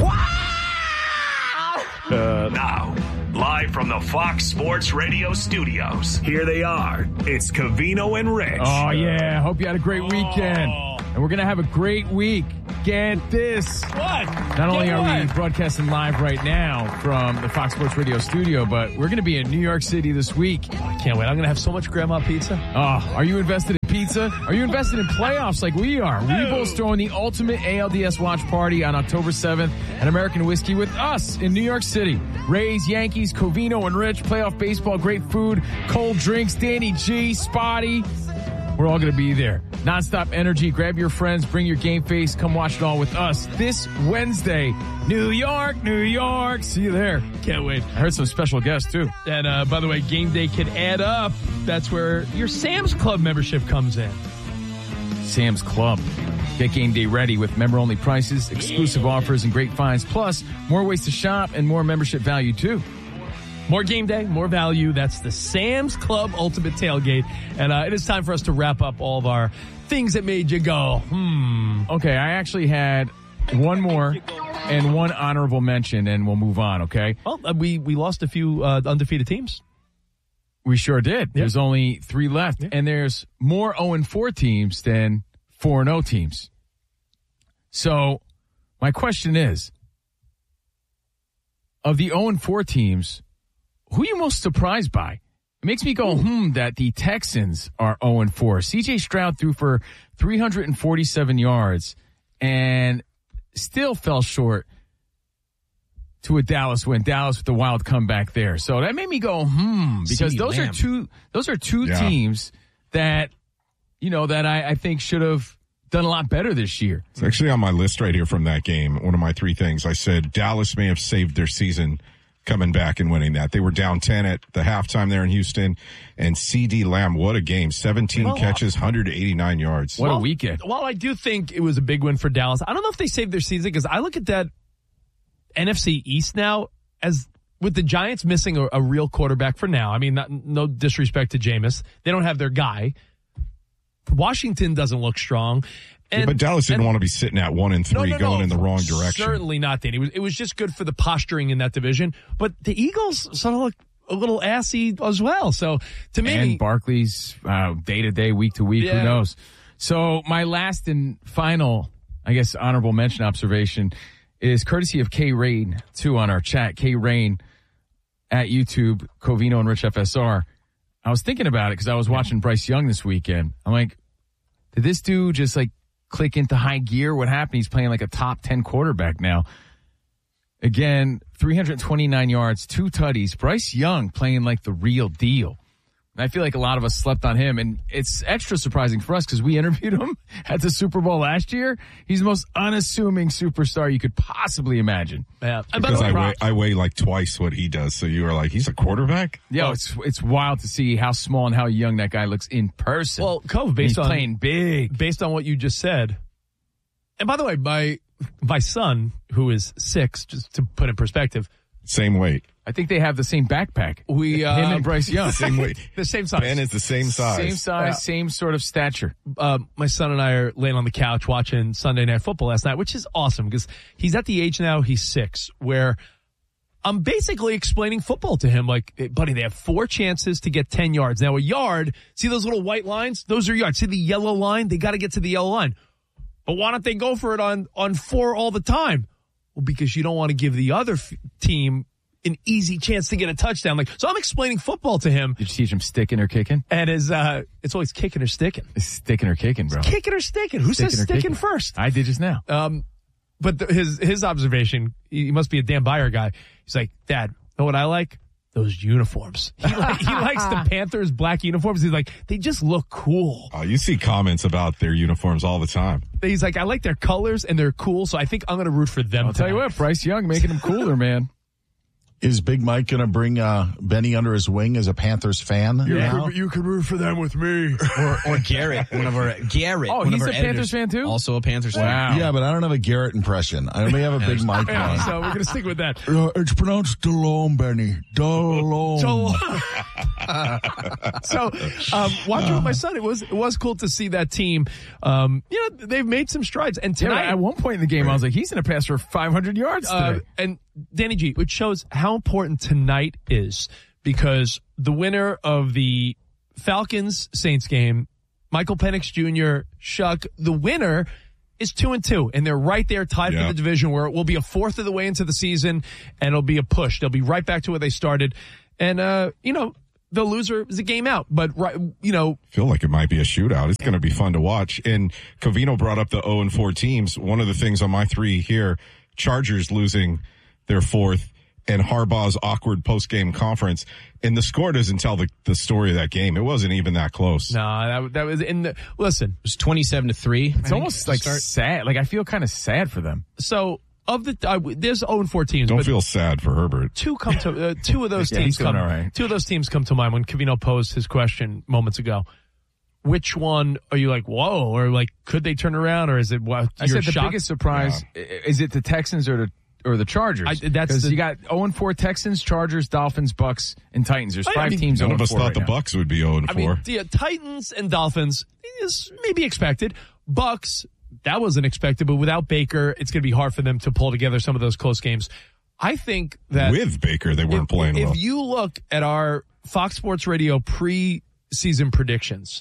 Now, live from the Fox Sports Radio studios, here they are. It's Covino and Rich. Oh, yeah. Hope you had a great weekend. And we're going to have a great week. Get this. What? Not only are we broadcasting live right now from the Fox Sports Radio studio, but we're going to be in New York City this week. Oh, I can't wait. I'm going to have so much grandma pizza. Oh, are you invested in pizza? Are you invested in playoffs like we are? Weeble's throwing the ultimate ALDS watch party on October 7th at American Whiskey with us in New York City. Rays, Yankees, Covino and Rich, playoff baseball, great food, cold drinks, Danny G, Spotty. We're all going to be there. Nonstop energy. Grab your friends. Bring your game face. Come watch it all with us this Wednesday. New York, New York. See you there. Can't wait. I heard some special guests, too. And by the way, game day can add up. That's where your Sam's Club membership comes in. Sam's Club. Get game day ready with member-only prices, exclusive offers, and great finds. Plus, more ways to shop and more membership value, too. More game day, more value. That's the Sam's Club Ultimate Tailgate. And it is time for us to wrap up all of our things that made you go, Okay, I actually had one more and one honorable mention, and we'll move on, okay? Well, we lost a few undefeated teams. We sure did. Yeah. There's only 3 left, and there's more 0-4 teams than 4-0 teams. So my question is, of the 0-4 teams, who are you most surprised by? It makes me go, that the Texans are 0-4. C.J. Stroud threw for 347 yards and still fell short to a Dallas win. Dallas with the wild comeback there. So that made me go, because those are two teams that, that I think should have done a lot better this year. It's actually on my list right here from that game. One of my 3 things. I said Dallas may have saved their season coming back and winning that. They were down 10 at the halftime there in Houston. And CeeDee Lamb, what a game. 17 catches, 189 yards. What a weekend. Well, I do think it was a big win for Dallas. I don't know if they saved their season because I look at that NFC East now as with the Giants missing a real quarterback for now. I mean, no disrespect to Jameis. They don't have their guy. Washington doesn't look strong. But Dallas didn't want to be sitting at 1-3 going in the wrong direction. Certainly not, Danny. It was just good for the posturing in that division. But the Eagles sort of look a little assy as well. So to me, and Barkley's day to day, week to week. Who knows? So my last and final, I guess, honorable mention observation is courtesy of K Rain too on our chat. K Rain at YouTube, Covino and Rich FSR. I was thinking about it because I was watching Bryce Young this weekend. I'm like, did this dude just click into high gear? What happened? He's playing like a top 10 quarterback now. Again, 329 yards, 2 tutties. Bryce Young playing like the real deal. And I feel like a lot of us slept on him, and it's extra surprising for us because we interviewed him at the Super Bowl last year. He's the most unassuming superstar you could possibly imagine. Yeah, because I weigh like twice what he does, so you are like, he's a quarterback? Yeah, it's wild to see how small and how young that guy looks in person. Well, Cove, he's playing big. Based on what you just said. And by the way, my son, who is 6, just to put in perspective. Same weight. I think they have the same backpack. Him and Bryce Young. Same weight. The same size. Ben is the same size. Same size, same sort of stature. My son and I are laying on the couch watching Sunday Night Football last night, which is awesome because he's at the age now, he's 6, where I'm basically explaining football to him. Like, hey, buddy, they have 4 chances to get 10 yards. Now, a yard, see those little white lines? Those are yards. See the yellow line? They got to get to the yellow line. But why don't they go for it on 4 all the time? Well, because you don't want to give the other team an easy chance to get a touchdown. Like, so I'm explaining football to him. Did you teach him sticking or kicking? And it's always kicking or sticking. It's sticking or kicking, bro. It's kicking or sticking. Who says sticking first? I did just now. But his observation, he must be a Dan Beyer guy. He's like, Dad, know what I like? Those uniforms. He likes the Panthers' black uniforms. He's like, they just look cool. Oh, you see comments about their uniforms all the time. He's like, I like their colors and they're cool, so I think I'm going to root for them. I'll tell you what, Bryce Young making them cooler, man. Is Big Mike going to bring Benny under his wing as a Panthers fan? You can root for them with me. Or Garrett, Garrett. Oh, he's a Panthers fan too? Also a Panthers fan. Wow. Yeah, but I don't have a Garrett impression. I only have a Big Mike one. So we're going to stick with that. It's pronounced Delhomme, Benny. Delhomme. So, watching with my son, it was cool to see that team. They've made some strides. And tonight, at one point in the game, I was like, he's going to pass for 500 yards today. And Danny G, which shows how important tonight is, because the winner of the Falcons-Saints game, Michael Penix Jr., Shuck, the winner is 2-2, and they're right there tied for the division, where it will be a fourth of the way into the season, and it'll be a push. They'll be right back to where they started. And, the loser is a game out, but feel like it might be a shootout. It's going to be fun to watch. And Covino brought up the 0-4 teams. One of the things on my 3 here, Chargers losing their 4th, and Harbaugh's awkward post-game conference. And the score doesn't tell the story of that game. It wasn't even that close. No, that was in the, listen. It was 27-3. It's almost like sad. Like, I feel kind of sad for them. So, of the, there's 0-4 teams. Don't feel sad for Herbert. Two of those teams come, right. 2 of those teams come to mind when Covino posed his question moments ago. Which one are you like, whoa, or like, could they turn around, or is it what? I said the biggest surprise, is it the Texans or the Chargers? Because you got 0-4 Texans, Chargers, Dolphins, Bucks, and Titans. There's 5 teams. None of us thought the Bucks would be 0-4. I mean, the Titans and Dolphins is maybe expected. Bucks, that wasn't expected, but without Baker, it's going to be hard for them to pull together some of those close games. I think that with Baker, they weren't playing well. If you look at our Fox Sports Radio pre-season predictions,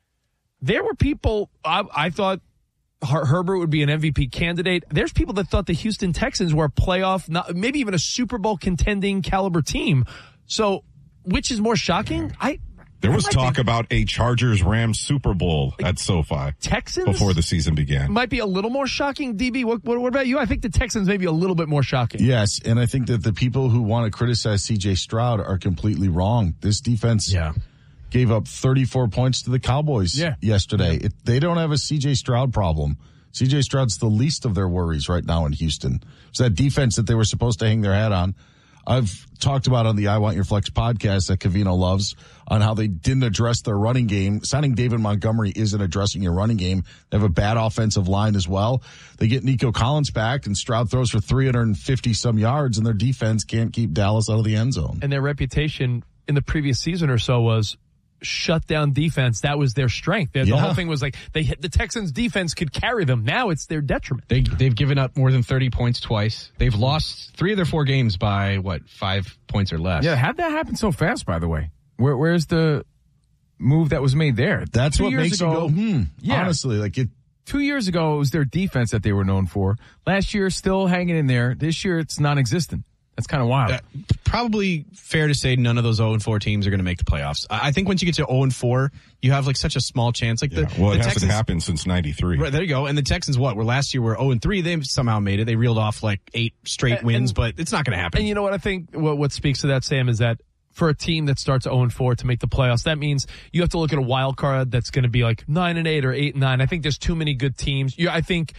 there were people, I thought Herbert would be an MVP candidate. There's people that thought the Houston Texans were a playoff, maybe even a Super Bowl contending caliber team. So, which is more shocking? There was talk about a Chargers-Rams Super Bowl at SoFi. Texans? Before the season began. Might be a little more shocking, DB. What about you? I think the Texans may be a little bit more shocking. Yes, and I think that the people who want to criticize C.J. Stroud are completely wrong. This defense gave up 34 points to the Cowboys yesterday. They don't have a C.J. Stroud problem. C.J. Stroud's the least of their worries right now in Houston. It's that defense that they were supposed to hang their hat on. I've talked about on the I Want Your Flex podcast that Covino loves on how they didn't address their running game. Signing David Montgomery isn't addressing your running game. They have a bad offensive line as well. They get Nico Collins back, and Stroud throws for 350-some yards, and their defense can't keep Dallas out of the end zone. And their reputation in the previous season or so was shut down defense. That was their strength. The whole thing was like the Texans defense could carry them. Now it's their detriment. They've given up more than 30 points twice. They've lost 3 of their 4 games by 5 points or less. Yeah, how'd that happen so fast, by the way? Where's the move that was made there? That's what makes you go, honestly, like 2 years ago, it was their defense that they were known for. Last year, still hanging in there. This year, it's non-existent. That's kind of wild. Probably fair to say none of those 0-4 teams are going to make the playoffs. I think once you get to 0-4, you have like such a small chance. Like it hasn't happened since '93. Right, there you go. And the Texans, last year were 0-3. They somehow made it. They reeled off like 8 straight wins, but it's not going to happen. And you know what I think? What speaks to that, Sam, is that for a team that starts 0-4 to make the playoffs, that means you have to look at a wild card that's going to be like 9-8 or 8-9. I think there's too many good teams. I think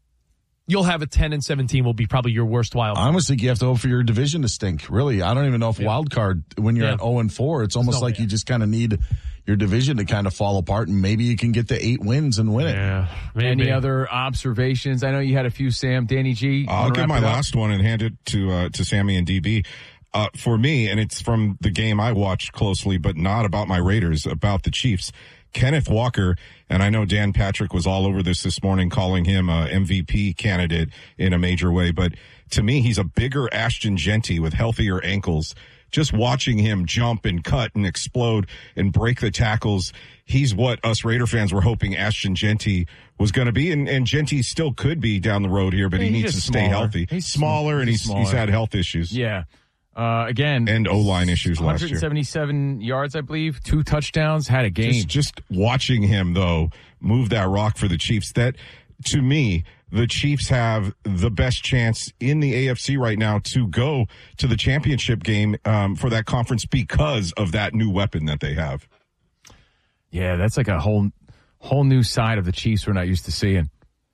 you'll have a 10-17 will be probably your worst wild card. I almost think you have to hope for your division to stink. Really, I don't even know if wild card, when you're at 0-4, it's almost like you just kind of need your division to kind of fall apart, and maybe you can get to 8 wins and win it. Yeah, maybe. Any other observations? I know you had a few, Sam. Danny G. I'll give my last one and hand it to Sammy and DB. For me, and it's from the game I watched closely, but not about my Raiders, about the Chiefs. Kenneth Walker, and I know Dan Patrick was all over this morning, calling him a MVP candidate in a major way, but to me, he's a bigger Ashton Jeanty with healthier ankles. Just watching him jump and cut and explode and break the tackles, he's what us Raider fans were hoping Ashton Jeanty was going to be, and Jeanty still could be down the road here, but he needs to stay healthy. He's smaller, and he's had health issues. Yeah. Again, and O-line issues last year. 177 yards, I believe, 2 touchdowns, had a game. Just watching him, though, move that rock for the Chiefs, that, to me, the Chiefs have the best chance in the AFC right now to go to the championship game for that conference because of that new weapon that they have. Yeah, that's like a whole new side of the Chiefs we're not used to seeing.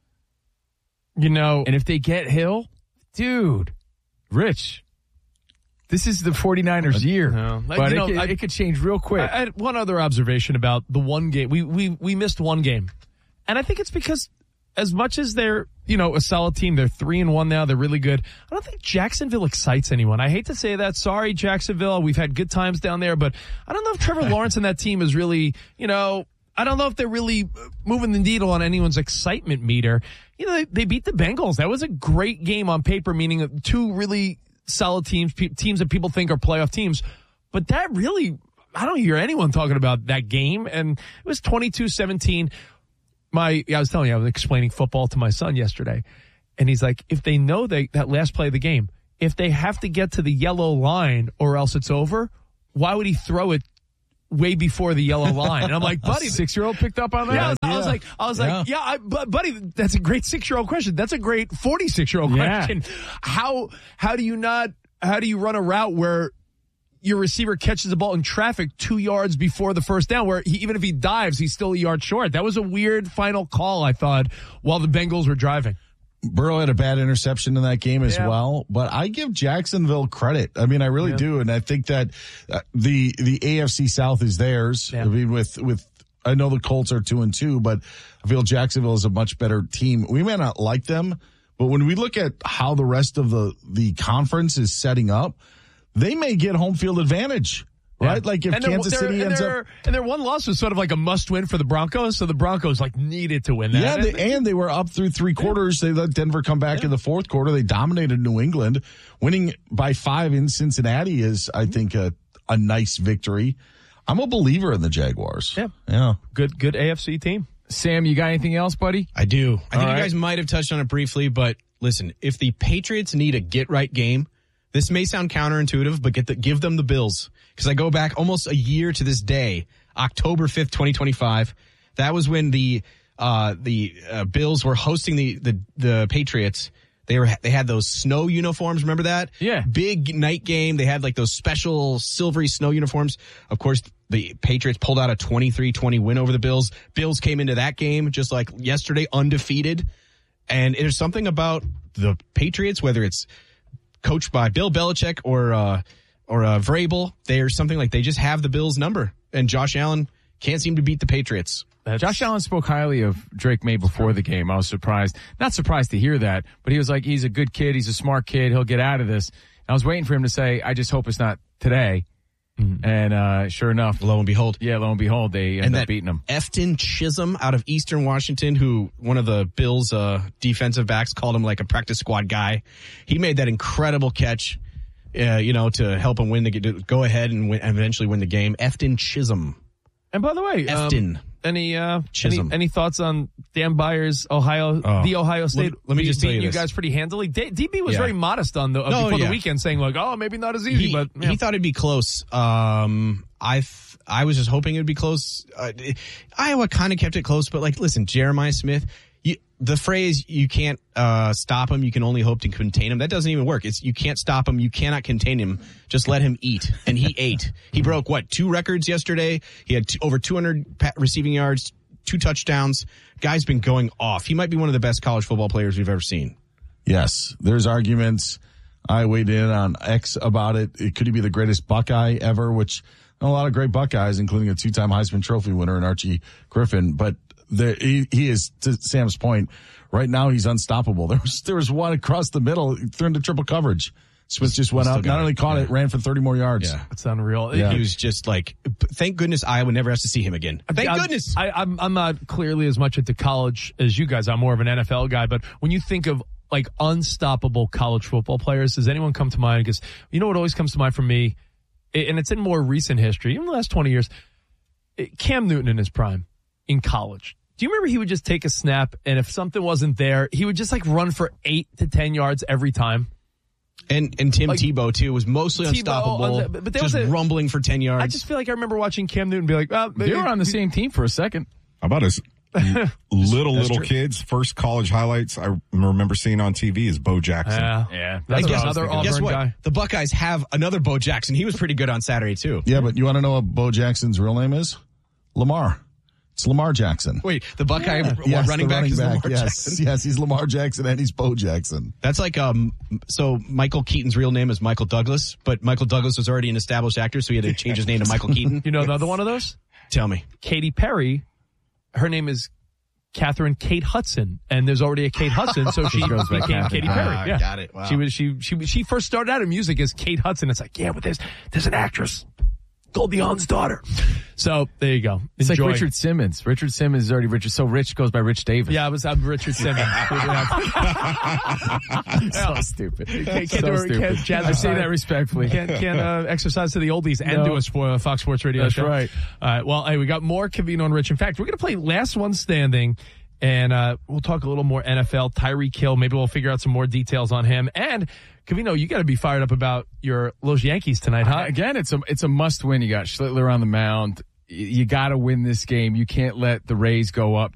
And if they get Hill, dude, Rich, this is the 49ers year. No. But it could change real quick. I had one other observation about the one game. We missed one game. And I think it's because as much as they're, a solid team, they're 3-1 now, they're really good. I don't think Jacksonville excites anyone. I hate to say that. Sorry, Jacksonville. We've had good times down there, but I don't know if Trevor Lawrence and that team is really, I don't know if they're really moving the needle on anyone's excitement meter. They beat the Bengals. That was a great game on paper, meaning 2 really solid teams that people think are playoff teams. But that really, I don't hear anyone talking about that game. And it was 22-17. I was telling you, I was explaining football to my son yesterday, and he's like, if they know that last play of the game, if they have to get to the yellow line or else it's over, why would he throw it way before the yellow line? And I'm like, buddy, 6-year-old picked up on that? Yeah, I was like, buddy, that's a great 6-year-old question. That's a great 46-year-old question. How do you run a route where your receiver catches the ball in traffic 2 yards before the first down, where even if he dives, he's still a yard short? That was a weird final call, I thought, while the Bengals were driving. Burrow had a bad interception in that game as well, but I give Jacksonville credit. I mean, I really do, and I think that the AFC South is theirs. Yeah. I mean, I know the Colts are 2-2, but I feel Jacksonville is a much better team. We may not like them, but when we look at how the rest of the conference is setting up, they may get home field advantage, right? Yeah. Like if Kansas City ends up... And their one loss was sort of like a must-win for the Broncos, so the Broncos needed to win that. Yeah, and they were up through 3 quarters. They let Denver come back in the 4th quarter. They dominated New England. Winning by 5 in Cincinnati is, I think, a nice victory. I'm a believer in the Jaguars. Yeah. Good AFC team. Sam, you got anything else, buddy? I do. I think you guys might have touched on it briefly, but listen, if the Patriots need a get-right game, this may sound counterintuitive, but give them the Bills. Because I go back almost a year to this day, October 5th, 2025. That was when the Bills were hosting the Patriots. They had those snow uniforms. Remember that? Yeah. Big night game. They had those special silvery snow uniforms. Of course, the Patriots pulled out a 23-20 win over the Bills. Bills came into that game just like yesterday, undefeated. And there's something about the Patriots, whether it's coached by Bill Belichick or Vrabel, there's something like they just have the Bills number, and Josh Allen can't seem to beat the Patriots. Josh Allen spoke highly of Drake May before the game. I was not surprised to hear that, but he was like, he's a good kid, he's a smart kid, he'll get out of this. I was waiting for him to say, I just hope it's not today. Mm-hmm. And sure enough, lo and behold, they end up beating him. Efton Chisholm out of Eastern Washington, who one of the Bills defensive backs called him like a practice squad guy. He made that incredible catch, to help him go ahead and eventually win the game. Efton Chisholm. And by the way, Efton. Any thoughts on Dan Byers, the Ohio State? Let me just tell you guys pretty handily. DB was very modest before the weekend, saying maybe not as easy, but he thought it'd be close. I was just hoping it'd be close. Iowa kind of kept it close, but listen, Jeremiah Smith. The phrase "you can't stop him, you can only hope to contain him" that doesn't even work. It's you can't stop him, you cannot contain him. Just let him eat, and he ate. He broke 2 records yesterday. He had over 200 receiving yards, 2 touchdowns. Guy's been going off. He might be one of the best college football players we've ever seen. Yes, there's arguments. I weighed in on X about it. Could he be the greatest Buckeye ever? Which a lot of great Buckeyes, including a 2-time Heisman Trophy winner in Archie Griffin, but. He is, to Sam's point, right now he's unstoppable. There was one across the middle, threw into triple coverage. Smith just went up, not only caught it, ran for 30 more yards. Yeah. It's unreal. Yeah. He was just like, thank goodness Iowa never has to see him again. Thank goodness. I'm not clearly as much into college as you guys. I'm more of an NFL guy. But when you think of like unstoppable college football players, does anyone come to mind? Because you know what always comes to mind for me, and it's in more recent history, even the last 20 years, Cam Newton in his prime in college. Do you remember he would just take a snap, and if something wasn't there, he would just like run for 8 to 10 yards every time? And Tim Tebow, too, was mostly unstoppable, but just rumbling for 10 yards. I just feel like I remember watching Cam Newton be like, they were on the same team for a second. How about his little kids? First college highlights I remember seeing on TV is Bo Jackson. Yeah. That's another Auburn guy. The Buckeyes have another Bo Jackson. He was pretty good on Saturday, too. Yeah, but you want to know what Bo Jackson's real name is? Lamar. It's Lamar Jackson. Wait, the Buckeye running back is Lamar Jackson? Yes, he's Lamar Jackson and he's Bo Jackson. That's like, so Michael Keaton's real name is Michael Douglas, but Michael Douglas was already an established actor, so he had to change his name to Michael Keaton. You know another one of those? Tell me. Katy Perry, her name is Catherine Kate Hudson, and there's already a Kate Hudson, so she became Katy Perry. Yeah. Got it. Wow. She first started out in music as Kate Hudson. It's like, yeah, but there's an actress. Goldie Hawn's daughter. So there you go. It's like Richard Simmons. Richard Simmons is already Richard. So Rich goes by Rich Davis. Yeah, I'm Richard Simmons. So stupid. Can't jazz I say that respectfully. Can't exercise to the oldies and do a Fox Sports Radio That's show. Right. All right. Well, hey, we got more Covino and Rich. In fact, we're going to play Last One Standing, and we'll talk a little more NFL. Tyreek Hill. Maybe we'll figure out some more details on him. And Covino, you got to be fired up about those Yankees tonight, huh? Again, it's a must win. You got Schlittler on the mound. You got to win this game. You can't let the Rays go up